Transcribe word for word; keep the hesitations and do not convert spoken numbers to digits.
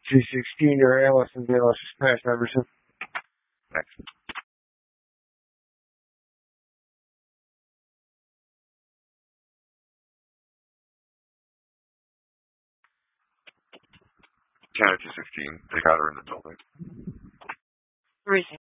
two sixteen or Alice and Dallas Dispatch Emerson. Thanks. County two sixteen, they got her in the building. Where is he?